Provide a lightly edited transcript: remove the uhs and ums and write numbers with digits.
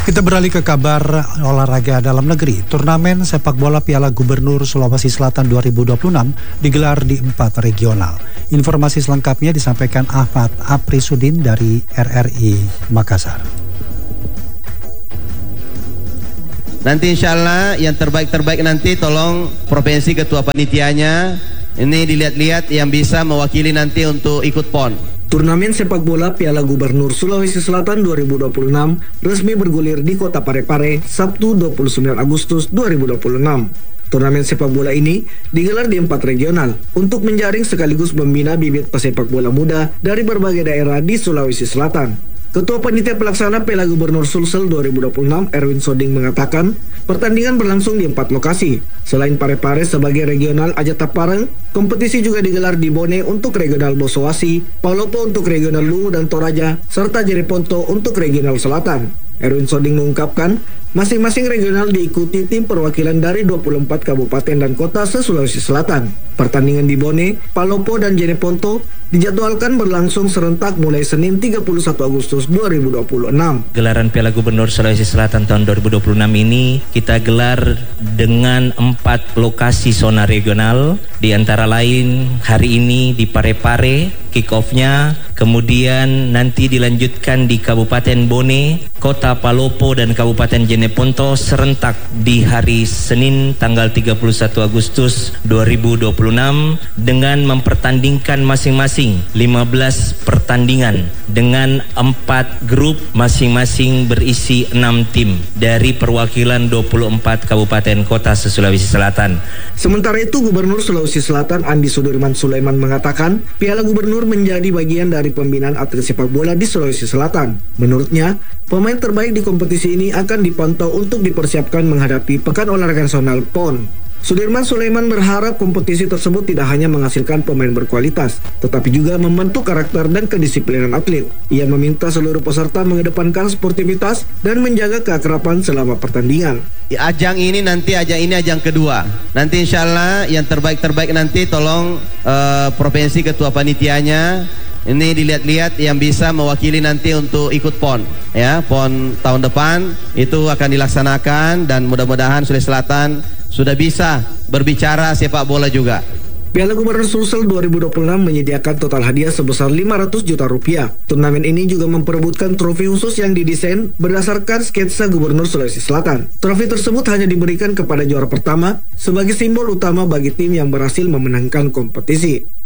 Kita beralih ke kabar olahraga dalam negeri. Turnamen sepak bola Piala Gubernur Sulawesi Selatan 2026 digelar di 4 regional. Informasi selengkapnya disampaikan Ahmad Aprisudin dari RRI Makassar. Nanti insya Allah yang terbaik-terbaik nanti tolong provinsi ketua panitianya ini dilihat-lihat yang bisa mewakili nanti untuk ikut PON. Turnamen sepak bola Piala Gubernur Sulawesi Selatan 2026 resmi bergulir di Kota Parepare Sabtu 29 Agustus 2026. Turnamen sepak bola ini digelar di 4 regional untuk menjaring sekaligus membina bibit pesepak bola muda dari berbagai daerah di Sulawesi Selatan. Ketua Panitia Pelaksana Piala Gubernur Sulsel 2026 Erwin Soding mengatakan pertandingan berlangsung di 4 lokasi. Selain Parepare sebagai regional Ajata Pareng, kompetisi juga digelar di Bone untuk regional Bosoasi, Palopo untuk regional Lungu dan Toraja, serta Jereponto untuk regional Selatan. Erwin Soding mengungkapkan, masing-masing regional diikuti tim perwakilan dari 24 kabupaten dan kota se-Sulawesi Selatan. Pertandingan di Bone, Palopo, dan Jeneponto dijadwalkan berlangsung serentak mulai Senin 31 Agustus 2026. Gelaran Piala Gubernur Sulawesi Selatan tahun 2026 ini kita gelar dengan 4 lokasi zona regional, di antara lain hari ini di Parepare kick-off-nya, kemudian nanti dilanjutkan di Kabupaten Bone, Kota Palopo, dan Kabupaten Jeneponto serentak di hari Senin tanggal 31 Agustus 2026 dengan mempertandingkan masing-masing 15 pertandingan dengan 4 grup masing-masing berisi 6 tim dari perwakilan 24 kabupaten kota se-Sulawesi Selatan. Sementara itu Gubernur Sulawesi Selatan Andi Sudirman Sulaiman mengatakan Piala Gubernur menjadi bagian dari pembinaan atlet sepak bola di Sulawesi Selatan. Menurutnya, pemain terbaik di kompetisi ini akan dipantau untuk dipersiapkan menghadapi Pekan Olahraga Nasional PON. Sudirman Sulaiman berharap kompetisi tersebut tidak hanya menghasilkan pemain berkualitas, tetapi juga membentuk karakter dan kedisiplinan atlet. Ia meminta seluruh peserta mengedepankan sportivitas dan menjaga keakraban selama pertandingan. Ajang ini ajang kedua. Nanti insya Allah yang terbaik-terbaik nanti tolong provinsi ketua panitianya ini dilihat-lihat yang bisa mewakili nanti untuk ikut PON. Ya, PON tahun depan itu akan dilaksanakan dan mudah-mudahan Sulawesi Selatan sudah bisa berbicara sepak bola juga. Piala Gubernur Sulsel 2026 menyediakan total hadiah sebesar 500 juta rupiah. Turnamen ini juga memperebutkan trofi khusus yang didesain berdasarkan sketsa Gubernur Sulawesi Selatan. Trofi tersebut hanya diberikan kepada juara pertama sebagai simbol utama bagi tim yang berhasil memenangkan kompetisi.